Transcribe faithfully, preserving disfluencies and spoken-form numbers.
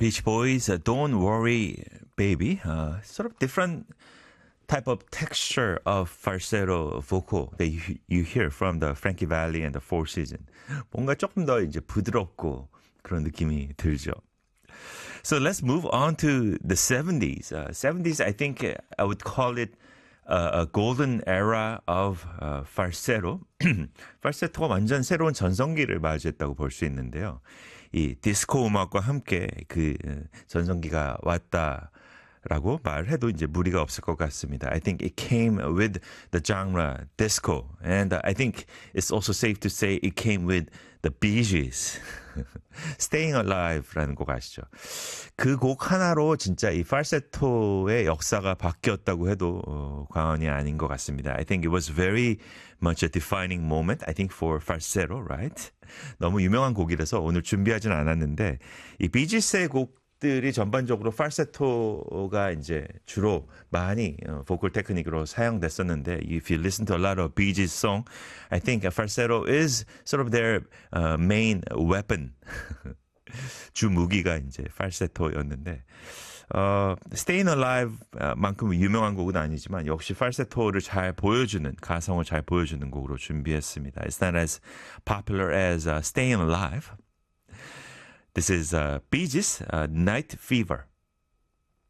Beach Boys, uh, Don't Worry Baby. Uh, sort of different type of texture of falsetto vocal that you, you hear from the Frankie Valli and the Four Seasons. 뭔가 조금 더 이제 부드럽고 그런 느낌이 들죠. So let's move on to the seventies. Uh, seventies, I think I would call it uh, a golden era of uh, falsetto. falsetto가 완전 새로운 전성기를 맞이했다고 볼 수 있는데요. 이 디스코 음악과 함께 그 전성기가 왔다라고 말해도 이제 무리가 없을 것 같습니다. I think it came with the genre disco, and I think it's also safe to say it came with the Bee Gees. Staying Alive라는 곡 아시죠? 그 곡 하나로 진짜 이 falsetto의 역사가 바뀌었다고 해도 어, 과언이 아닌 것 같습니다. I think it was very much a defining moment, I think, for falsetto, right? 너무 유명한 곡이라서 오늘 준비하진 않았는데 이 Bee Gees의 곡들이 전반적으로 falsetto가 이제 주로 많이 어, 보컬 테크닉으로 사용됐었는데 if you listen to a lot of Bee Gees song, I think falsetto is sort of their uh, main weapon. 주 무기가 이제 falsetto였는데 어, Staying Alive만큼 유명한 곡은 아니지만 역시 falsetto를 잘 보여주는 가성을 잘 보여주는 곡으로 준비했습니다. It's not as popular as uh, Staying Alive. This is uh, Bee Gees, uh, Night Fever.